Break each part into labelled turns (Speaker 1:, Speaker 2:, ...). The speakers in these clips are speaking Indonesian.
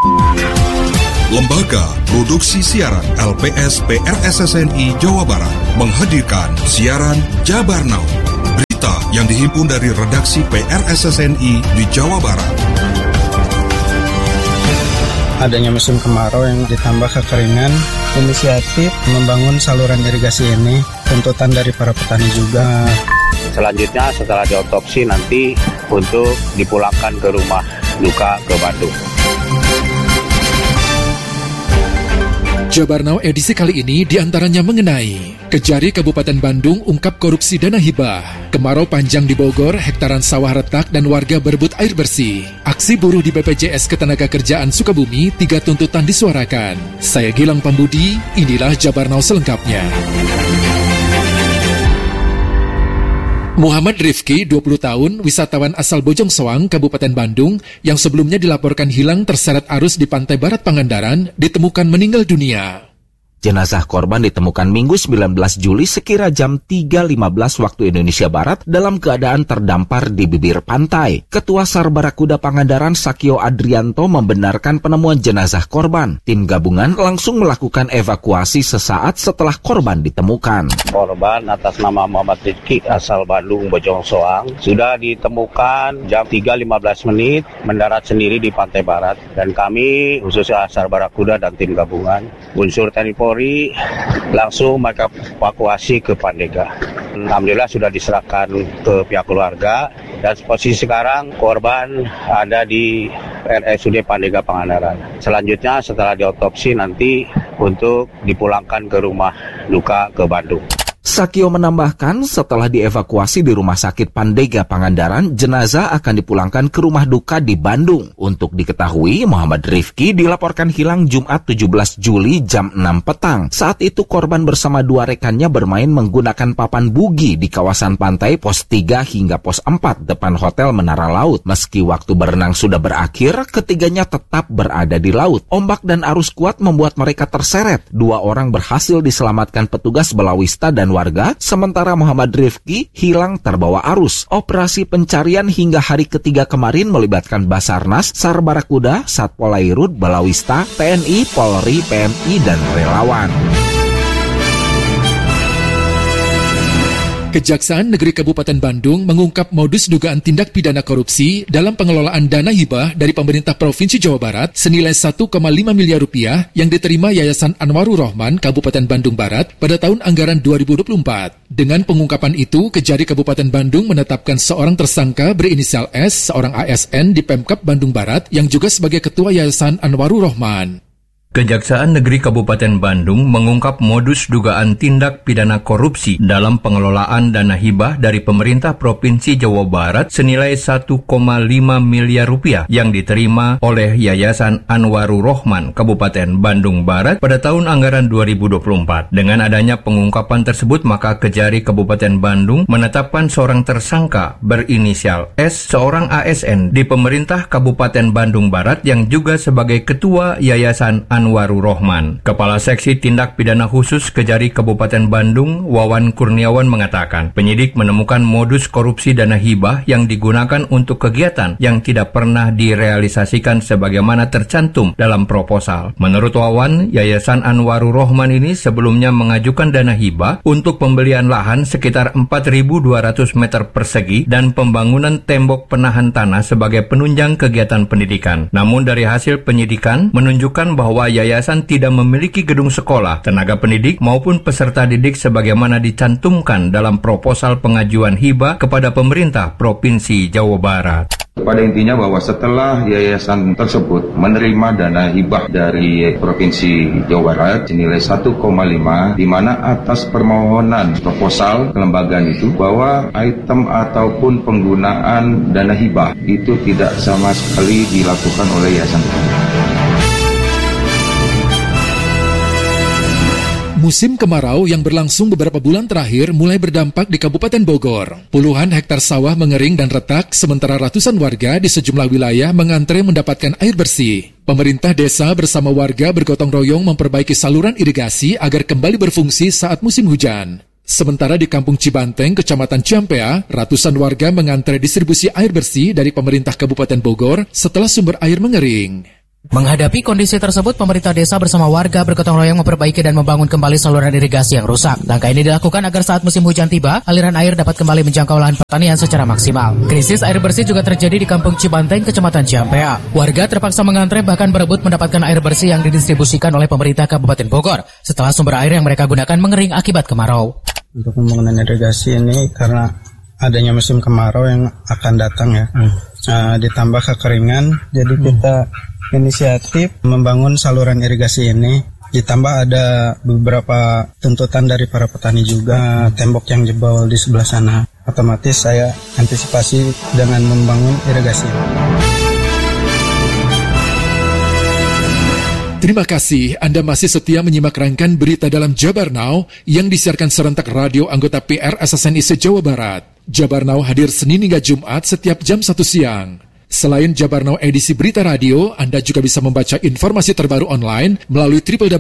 Speaker 1: Lembaga Produksi Siaran LPS PRSSNI Jawa Barat menghadirkan siaran Jabar Now. Berita yang dihimpun dari redaksi PRSSNI di Jawa Barat.
Speaker 2: Adanya musim kemarau yang ditambah kekeringan, inisiatif membangun saluran irigasi ini tuntutan dari para petani juga.
Speaker 3: Selanjutnya setelah diotopsi nanti untuk dipulangkan ke rumah duka ke Bandung.
Speaker 4: Jabar Now edisi kali ini diantaranya mengenai Kejari Kabupaten Bandung ungkap korupsi dana hibah, kemarau panjang di Bogor, hektaran sawah retak dan warga berebut air bersih, aksi buruh di BPJS Ketenagakerjaan Sukabumi, 3 tuntutan disuarakan. Saya Gilang Pambudi, inilah Jabar Now selengkapnya. Muhammad Rifki, 20 tahun, wisatawan asal Bojong Soang, Kabupaten Bandung, yang sebelumnya dilaporkan hilang terseret arus di pantai barat Pangandaran, ditemukan meninggal dunia.
Speaker 5: Jenazah korban ditemukan Minggu 19 Juli sekira jam 3.15 waktu Indonesia Barat dalam keadaan terdampar di bibir pantai. Ketua SAR Barakuda Pangandaran Sakio Adrianto membenarkan penemuan jenazah korban. Tim gabungan langsung melakukan evakuasi sesaat setelah korban ditemukan.
Speaker 3: Korban atas nama Muhammad Rifki asal Bandung Bojong Soang sudah ditemukan jam 3.15 menit mendarat sendiri di pantai barat, dan kami khususnya SAR Barakuda dan tim gabungan unsur TNI Polri langsung mereka evakuasi ke Pandega. Alhamdulillah sudah diserahkan ke pihak keluarga, dan posisi sekarang korban ada di RSUD Pandega Pangandaran. Selanjutnya setelah diotopsi nanti untuk dipulangkan ke rumah duka ke Bandung.
Speaker 5: Sakio menambahkan setelah dievakuasi di Rumah Sakit Pandega Pangandaran, jenazah akan dipulangkan ke rumah duka di Bandung. Untuk diketahui, Muhammad Rifki dilaporkan hilang Jumat 17 Juli jam 6 petang. Saat itu korban bersama 2 rekannya bermain menggunakan papan bugi di kawasan pantai pos 3 hingga pos 4 depan Hotel Menara Laut. Meski waktu berenang sudah berakhir, ketiganya tetap berada di laut. Ombak dan arus kuat membuat mereka terseret. 2 orang berhasil diselamatkan petugas Balawista dan warga, sementara Muhammad Rifki hilang terbawa arus. Operasi pencarian hingga hari ketiga kemarin melibatkan Basarnas, SAR Barakuda, Satpol Airut, Balawista, TNI, Polri, PMI, dan relawan.
Speaker 4: Kejaksaan Negeri Kabupaten Bandung mengungkap modus dugaan tindak pidana korupsi dalam pengelolaan dana hibah dari pemerintah Provinsi Jawa Barat senilai 1,5 miliar rupiah yang diterima Yayasan Anwarur Rahman Kabupaten Bandung Barat pada tahun anggaran 2024. Dengan pengungkapan itu, Kejari Kabupaten Bandung menetapkan seorang tersangka berinisial S, seorang ASN di Pemkab Bandung Barat yang juga sebagai Ketua Yayasan Anwarur Rahman.
Speaker 6: Kejaksaan Negeri Kabupaten Bandung mengungkap modus dugaan tindak pidana korupsi dalam pengelolaan dana hibah dari pemerintah Provinsi Jawa Barat senilai 1,5 miliar rupiah yang diterima oleh Yayasan Anwarur Rahman Kabupaten Bandung Barat pada tahun anggaran 2024. Dengan adanya pengungkapan tersebut, maka Kejari Kabupaten Bandung menetapkan seorang tersangka berinisial S, seorang ASN di pemerintah Kabupaten Bandung Barat yang juga sebagai Ketua Yayasan Anwarur Rahman. Kepala Seksi Tindak Pidana Khusus Kejari Kabupaten Bandung, Wawan Kurniawan mengatakan, penyidik menemukan modus korupsi dana hibah yang digunakan untuk kegiatan yang tidak pernah direalisasikan sebagaimana tercantum dalam proposal. Menurut Wawan, Yayasan Anwarur Rahman ini sebelumnya mengajukan dana hibah untuk pembelian lahan sekitar 4.200 meter persegi dan pembangunan tembok penahan tanah sebagai penunjang kegiatan pendidikan. Namun dari hasil penyidikan menunjukkan bahwa yayasan tidak memiliki gedung sekolah, tenaga pendidik maupun peserta didik sebagaimana dicantumkan dalam proposal pengajuan hibah kepada pemerintah Provinsi Jawa Barat.
Speaker 7: Pada intinya bahwa setelah yayasan tersebut menerima dana hibah dari Provinsi Jawa Barat senilai 1,5, di mana atas permohonan proposal kelembagaan itu bahwa item ataupun penggunaan dana hibah itu tidak sama sekali dilakukan oleh yayasan tersebut.
Speaker 4: Musim kemarau yang berlangsung beberapa bulan terakhir mulai berdampak di Kabupaten Bogor. Puluhan hektar sawah mengering dan retak, sementara ratusan warga di sejumlah wilayah mengantre mendapatkan air bersih. Pemerintah desa bersama warga bergotong royong memperbaiki saluran irigasi agar kembali berfungsi saat musim hujan. Sementara di Kampung Cibanteng, Kecamatan Ciampea, ratusan warga mengantre distribusi air bersih dari pemerintah Kabupaten Bogor setelah sumber air mengering.
Speaker 8: Menghadapi kondisi tersebut, pemerintah desa bersama warga bergotong royong memperbaiki dan membangun kembali saluran irigasi yang rusak. Langkah ini dilakukan agar saat musim hujan tiba, aliran air dapat kembali menjangkau lahan pertanian secara maksimal. Krisis air bersih juga terjadi di Kampung Cibanteng, Kecamatan Ciampea. Warga terpaksa mengantre bahkan berebut mendapatkan air bersih yang didistribusikan oleh pemerintah Kabupaten Bogor setelah sumber air yang mereka gunakan mengering akibat kemarau.
Speaker 2: Untuk pembangunan irigasi ini karena adanya musim kemarau yang akan datang ya, ditambah kekeringan, jadi kita inisiatif membangun saluran irigasi ini. Ditambah ada beberapa tuntutan dari para petani juga, tembok yang jebol di sebelah sana. Otomatis saya antisipasi dengan membangun irigasi.
Speaker 4: Terima kasih Anda masih setia menyimak rangkaian berita dalam Jabar Now yang disiarkan serentak radio anggota PRSSNI se-Jawa Barat. Jabar Now hadir Senin hingga Jumat setiap jam 1 siang. Selain Jabar Now edisi berita radio, Anda juga bisa membaca informasi terbaru online melalui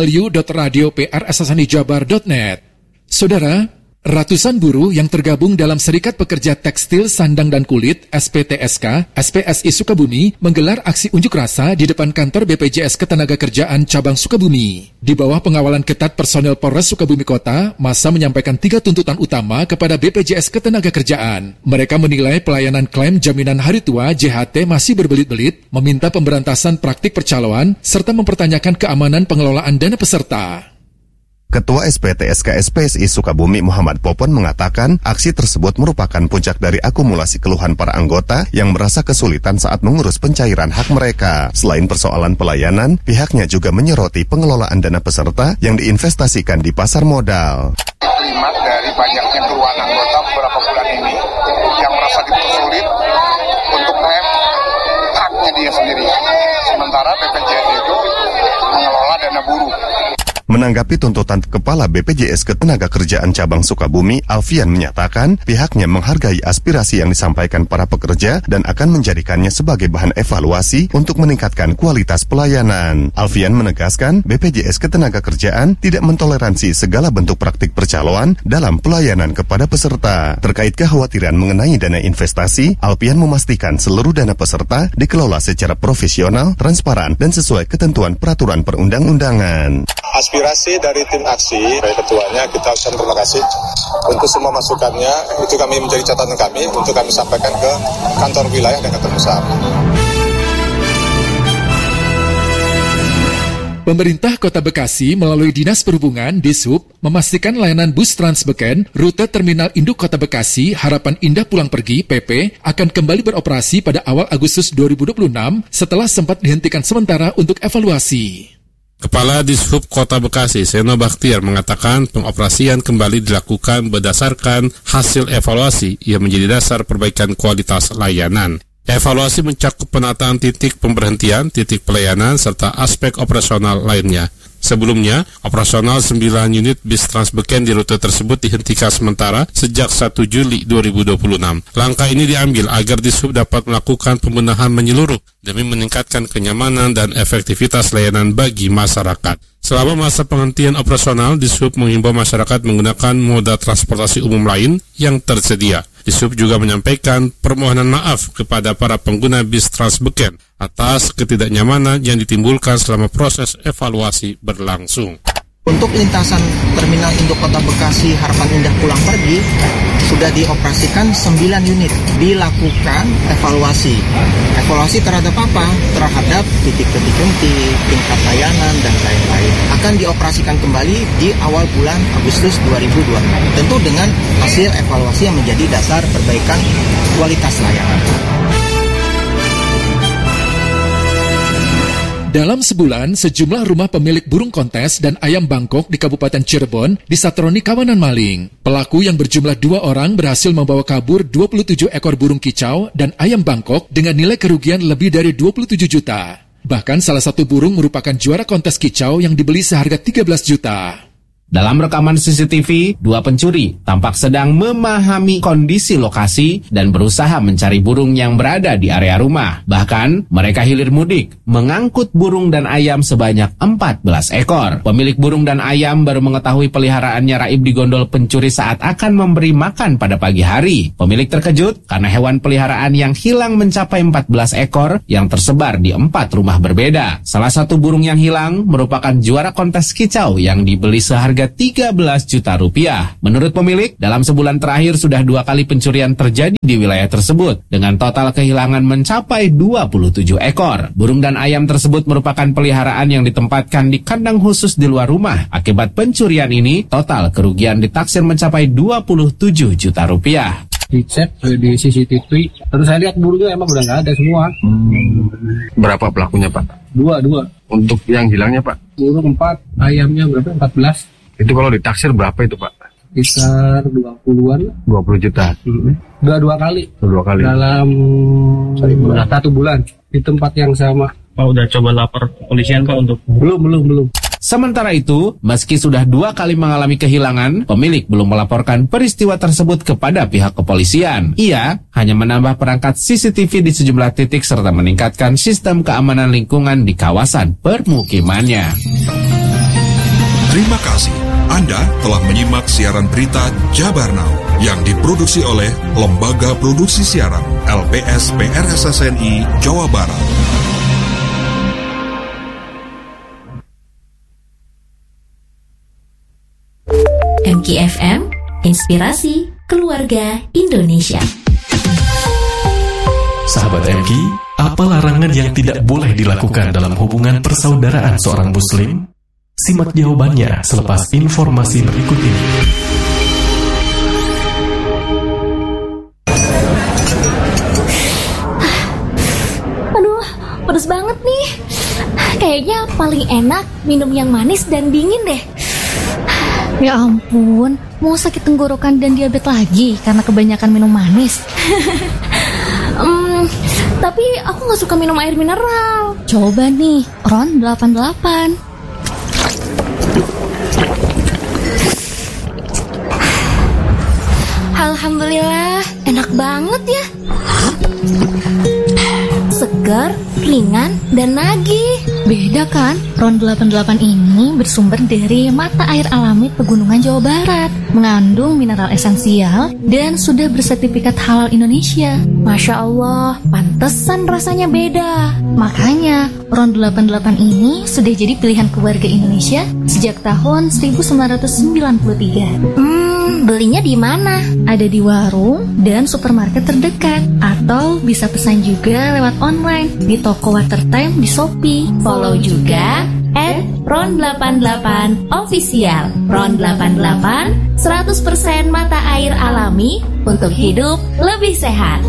Speaker 4: www.radioprssnijabar.net. Saudara, ratusan buruh yang tergabung dalam Serikat Pekerja Tekstil Sandang dan Kulit SPTSK, SPSI Sukabumi menggelar aksi unjuk rasa di depan kantor BPJS Ketenagakerjaan Cabang Sukabumi. Di bawah pengawalan ketat personel Polres Sukabumi Kota, massa menyampaikan 3 tuntutan utama kepada BPJS Ketenagakerjaan. Mereka menilai pelayanan klaim jaminan hari tua JHT masih berbelit-belit, meminta pemberantasan praktik percaloan, serta mempertanyakan keamanan pengelolaan dana peserta.
Speaker 9: Ketua SPTSK SPSI Sukabumi Muhammad Popon mengatakan aksi tersebut merupakan puncak dari akumulasi keluhan para anggota yang merasa kesulitan saat mengurus pencairan hak mereka. Selain persoalan pelayanan, pihaknya juga menyoroti pengelolaan dana peserta yang diinvestasikan di pasar modal.
Speaker 10: Klimat dari banyaknya keluhan anggota beberapa bulan ini yang merasa dipersulit untuk klaim haknya dia sendiri. Sementara BPJS itu mengelola dana buruh.
Speaker 9: Menanggapi tuntutan Kepala BPJS Ketenagakerjaan Cabang Sukabumi, Alfian menyatakan pihaknya menghargai aspirasi yang disampaikan para pekerja dan akan menjadikannya sebagai bahan evaluasi untuk meningkatkan kualitas pelayanan. Alfian menegaskan BPJS Ketenagakerjaan tidak mentoleransi segala bentuk praktik percaloan dalam pelayanan kepada peserta. Terkait kekhawatiran mengenai dana investasi, Alfian memastikan seluruh dana peserta dikelola secara profesional, transparan, dan sesuai ketentuan peraturan perundang-undangan.
Speaker 10: Aspirasi dari tim aksi, dari ketuanya, kita ucapkan terima kasih untuk semua masukannya. Itu kami menjadi catatan kami untuk kami sampaikan ke kantor wilayah dan kantor pusat.
Speaker 4: Pemerintah Kota Bekasi melalui Dinas Perhubungan Dishub memastikan layanan bus Transbeken rute Terminal Induk Kota Bekasi Harapan Indah Pulang Pergi PP akan kembali beroperasi pada awal Agustus 2026 setelah sempat dihentikan sementara untuk evaluasi.
Speaker 11: Kepala Dishub Kota Bekasi, Seno Bakhtiar, mengatakan pengoperasian kembali dilakukan berdasarkan hasil evaluasi yang menjadi dasar perbaikan kualitas layanan. Evaluasi mencakup penataan titik pemberhentian, titik pelayanan, serta aspek operasional lainnya. Sebelumnya, operasional 9 unit bis Transbeken di rute tersebut dihentikan sementara sejak 1 Juli 2026. Langkah ini diambil agar Dishub dapat melakukan pembenahan menyeluruh demi meningkatkan kenyamanan dan efektivitas layanan bagi masyarakat. Selama masa penghentian operasional, Dishub menghimbau masyarakat menggunakan moda transportasi umum lain yang tersedia. Dishub juga menyampaikan permohonan maaf kepada para pengguna bis Transbeken atas ketidaknyamanan yang ditimbulkan selama proses evaluasi berlangsung.
Speaker 12: Untuk lintasan Terminal Induk Kota Bekasi Harapan Indah Pulang Pergi sudah dioperasikan 9 unit, dilakukan evaluasi. Evaluasi terhadap apa? Terhadap titik-titik henti, tingkat layanan, dan lain-lain. Akan dioperasikan kembali di awal bulan Agustus 2026. Tentu dengan hasil evaluasi yang menjadi dasar perbaikan kualitas layanan.
Speaker 4: Dalam sebulan, sejumlah rumah pemilik burung kontes dan ayam Bangkok di Kabupaten Cirebon disatroni kawanan maling. Pelaku yang berjumlah 2 orang berhasil membawa kabur 27 ekor burung kicau dan ayam Bangkok dengan nilai kerugian lebih dari 27 juta. Bahkan salah satu burung merupakan juara kontes kicau yang dibeli seharga 13 juta.
Speaker 5: Dalam rekaman CCTV, dua pencuri tampak sedang memahami kondisi lokasi dan berusaha mencari burung yang berada di area rumah. Bahkan, mereka hilir mudik, mengangkut burung dan ayam sebanyak 14 ekor. Pemilik burung dan ayam baru mengetahui peliharaannya raib digondol pencuri saat akan memberi makan pada pagi hari. Pemilik terkejut karena hewan peliharaan yang hilang mencapai 14 ekor yang tersebar di 4 rumah berbeda. Salah satu burung yang hilang merupakan juara kontes kicau yang dibeli seharga 13 juta rupiah. Menurut pemilik, dalam sebulan terakhir sudah 2 kali pencurian terjadi di wilayah tersebut dengan total kehilangan mencapai 27 ekor. Burung dan ayam tersebut merupakan peliharaan yang ditempatkan di kandang khusus di luar rumah. Akibat pencurian ini, total kerugian ditaksir mencapai 27 juta rupiah.
Speaker 13: Dicek di CCTV, terus saya lihat burungnya emang udah nggak ada semua.
Speaker 14: Berapa pelakunya, Pak?
Speaker 13: Dua.
Speaker 14: Untuk yang hilangnya, Pak?
Speaker 13: Burung 4, ayamnya berapa? 14.
Speaker 14: Itu kalau ditaksir berapa itu, Pak?
Speaker 13: Sekitar 20-an.
Speaker 14: 20 juta.
Speaker 13: Dua kali. Dalam 1 bulan di tempat yang sama.
Speaker 15: Pak udah coba lapor kepolisian, Pak, untuk?
Speaker 13: Belum.
Speaker 5: Sementara itu, meski sudah 2 kali mengalami kehilangan, pemilik belum melaporkan peristiwa tersebut kepada pihak kepolisian. Ia hanya menambah perangkat CCTV di sejumlah titik serta meningkatkan sistem keamanan lingkungan di kawasan permukimannya.
Speaker 1: Terima kasih. Anda telah menyimak siaran berita Jabar Now yang diproduksi oleh Lembaga Produksi Siaran LPS PRSSNI Jawa Barat.
Speaker 16: MKFM, Inspirasi Keluarga Indonesia.
Speaker 17: Sahabat MK, apa larangan yang tidak boleh dilakukan dalam hubungan persaudaraan seorang Muslim? Simak jawabannya selepas informasi berikut ini.
Speaker 18: Aduh, pedes banget nih. Kayaknya paling enak minum yang manis dan dingin deh.
Speaker 19: Ya ampun, mau sakit tenggorokan dan diabetes lagi karena kebanyakan minum manis.
Speaker 18: Tapi aku gak suka minum air mineral.
Speaker 19: Coba nih, Ron 88.
Speaker 18: Alhamdulillah, enak banget ya. Segar, ringan, dan nagih.
Speaker 19: Beda kan? Ron 88 ini bersumber dari mata air alami pegunungan Jawa Barat, mengandung mineral esensial dan sudah bersertifikat halal Indonesia.
Speaker 18: Masya Allah, pantesan rasanya beda.
Speaker 19: Makanya Ron 88 ini sudah jadi pilihan keluarga Indonesia sejak tahun 1993.
Speaker 18: Belinya di mana?
Speaker 19: Ada di warung dan supermarket terdekat, atau bisa pesan juga lewat online di toko Watertime di Shopee.
Speaker 16: Follow juga @ron88official. Ron88 100% mata air alami untuk hidup lebih sehat.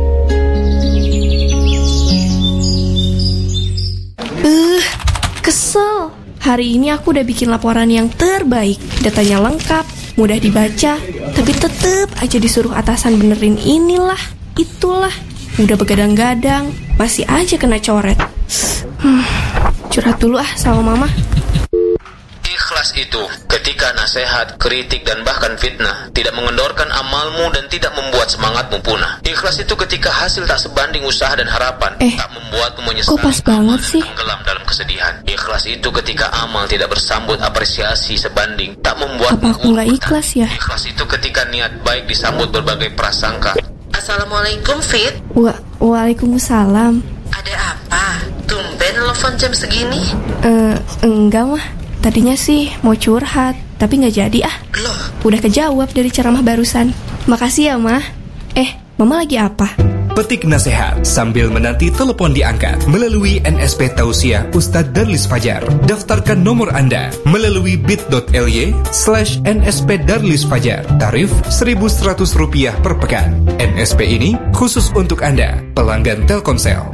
Speaker 20: Kesel. Hari ini aku udah bikin laporan yang terbaik. Datanya lengkap, mudah dibaca, tapi tetep aja disuruh atasan benerin inilah, itulah. Udah begadang-gadang, masih aja kena coret. Curhat dulu sama mama.
Speaker 21: Ikhlas itu ketika nasihat, kritik, dan bahkan fitnah tidak mengendorkan amalmu dan tidak membuat semangatmu punah. Ikhlas itu ketika hasil tak sebanding usaha dan harapan, tak membuatmu menyesal,
Speaker 20: kok pas banget sih?
Speaker 21: tenggelam dalam kesedihan. Ikhlas itu ketika amal tidak bersambut apresiasi sebanding, tak membuatmu
Speaker 20: Apa aku nggak ikhlas ya?
Speaker 21: Ikhlas itu ketika niat baik disambut berbagai prasangka.
Speaker 22: Assalamualaikum, Fit.
Speaker 20: Waalaikumsalam.
Speaker 22: Ada apa? Tumben telepon jam segini?
Speaker 20: Enggak mah. Tadinya sih mau curhat, tapi nggak jadi ah.
Speaker 22: Loh?
Speaker 20: Udah kejawab dari ceramah barusan. Makasih ya, Mah. Mama lagi apa?
Speaker 23: Petik nasihat sambil menanti telepon diangkat melalui NSP Tausiah Ustadz Darlis Fajar. Daftarkan nomor Anda melalui bit.ly/NSP Darlis Fajar. Tarif Rp1.100 per pekan. NSP ini khusus untuk Anda, pelanggan Telkomsel.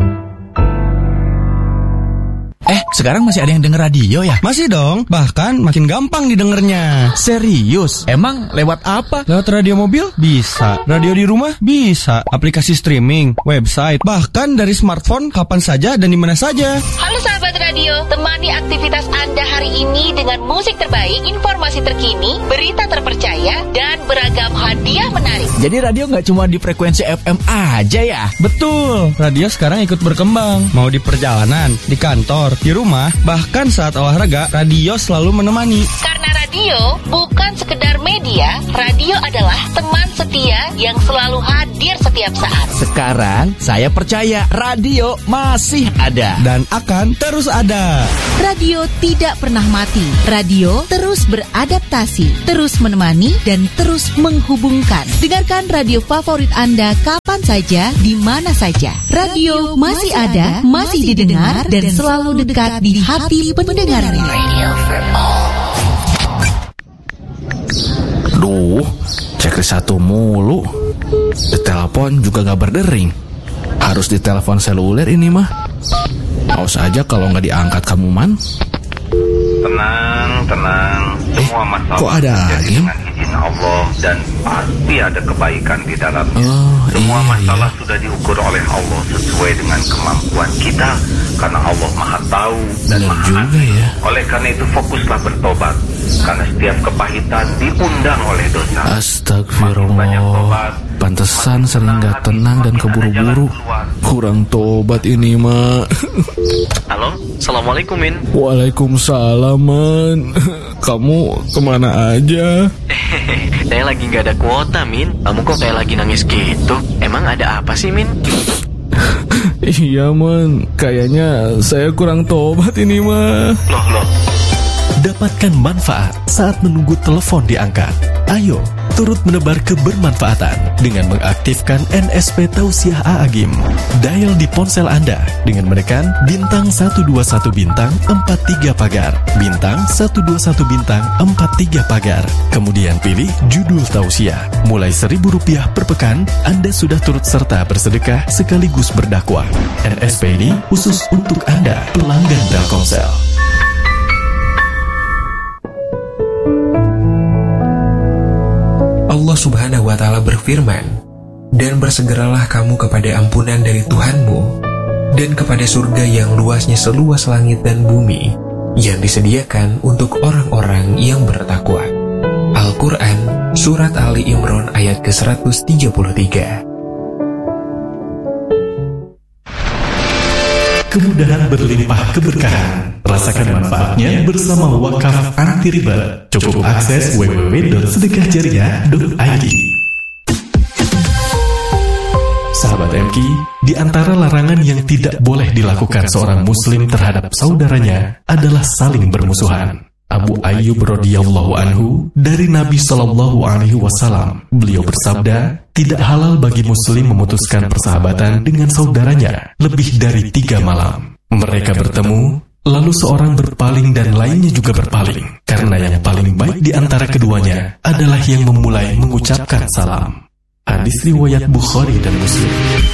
Speaker 24: Sekarang masih ada yang denger radio ya? Masih dong, bahkan makin gampang didengernya. Serius? Emang lewat apa? Lewat radio mobil? Bisa. Radio di rumah? Bisa. Aplikasi streaming, website, bahkan dari smartphone kapan saja dan di mana saja.
Speaker 25: Halo sahabat radio, temani aktivitas Anda hari
Speaker 3: ini dengan musik terbaik, informasi terkini, berita terpercaya, dan beragam hadiah menarik.
Speaker 24: Jadi radio nggak cuma di frekuensi FM aja ya? Betul, radio sekarang ikut berkembang. Mau di perjalanan, di kantor, di rumah, bahkan saat olahraga, radio selalu menemani.
Speaker 3: Karena radio bukan sekedar media, radio adalah teman setia yang selalu hadir setiap saat.
Speaker 24: Sekarang saya percaya radio masih ada dan akan terus ada.
Speaker 6: Radio tidak pernah mati. Radio terus beradaptasi, terus menemani, dan terus menghubungkan. Dengarkan radio favorit Anda kapan saja, di mana saja. Radio masih ada, masih didengar, dan selalu dekat di hati pendengarnya. Radio for all.
Speaker 5: Duh, checklist 1 mulu. Ditelepon juga gak berdering. Harus ditelepon seluler ini mah. Awas aja kalau gak diangkat kamu, Man.
Speaker 7: Tenang. Semua masalah
Speaker 5: kok ada lagi?
Speaker 7: dengan izin Allah dan pasti ada kebaikan di dalamnya. Semua masalah sudah diukur oleh Allah sesuai dengan kemampuan kita, karena Allah Maha Tahu dan Maha Adil.
Speaker 5: Ya.
Speaker 7: Oleh karena itu fokuslah bertobat, karena setiap kepahitan diundang oleh dosa.
Speaker 5: Astagfirullah. Pantesan sering gak tenang dan keburu-buru. Kurang tobat ini mah.
Speaker 8: Halo, Assalamualaikum Min.
Speaker 5: Waalaikumsalam, Man. Kamu kemana aja?
Speaker 8: Saya lagi gak ada kuota, Min. Kamu kok kayak lagi nangis gitu? Emang ada apa sih, Min?
Speaker 5: Iya, Man. Kayaknya saya kurang tobat ini mah.
Speaker 8: Loh.
Speaker 17: Dapatkan manfaat saat menunggu telepon diangkat. Ayo, turut menebar kebermanfaatan dengan mengaktifkan NSP Tausiah A'agim. Dial di ponsel Anda dengan menekan bintang 121 bintang 43 pagar, bintang 121 bintang 43 pagar. Kemudian pilih judul Tausiah. Mulai Rp1.000 per pekan, Anda sudah turut serta bersedekah sekaligus berdakwah. NSP ini khusus untuk Anda, pelanggan Telkomsel.
Speaker 25: Allah Subhanahu wa Ta'ala berfirman, "Dan bersegeralah kamu kepada ampunan dari Tuhanmu, dan kepada surga yang luasnya seluas langit dan bumi, yang disediakan untuk orang-orang yang bertakwa." Al-Quran, Surat Ali Imran ayat ke-133.
Speaker 17: Kemudahan berlimpah keberkahan. Rasakan manfaatnya bersama Wakaf Anti Riba. Cukup akses www.sedekahjariah.id. Sahabat MK, di antara larangan yang tidak boleh dilakukan seorang muslim terhadap saudaranya adalah saling bermusuhan. Abu Ayyub radhiyallahu anhu dari Nabi Shallallahu Alaihi Wasallam, beliau bersabda, tidak halal bagi muslim memutuskan persahabatan dengan saudaranya lebih dari 3 malam. Mereka bertemu, lalu seorang berpaling dan lainnya juga berpaling, karena yang paling baik di antara keduanya adalah yang memulai mengucapkan salam. Hadis riwayat Bukhari dan Muslim.